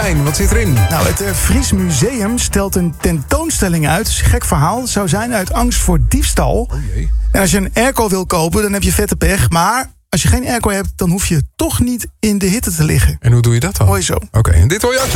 Stijn, wat zit erin? Nou, het Fries Museum stelt een tentoonstelling uit. Gek verhaal. Zou zijn uit angst voor diefstal. Oh jee. En als je een airco wil kopen, dan heb je vette pech. Maar als je geen airco hebt, dan hoef je toch niet in de hitte te liggen. En hoe doe je dat dan? Mooi zo. Oké, en dit hoor je ook.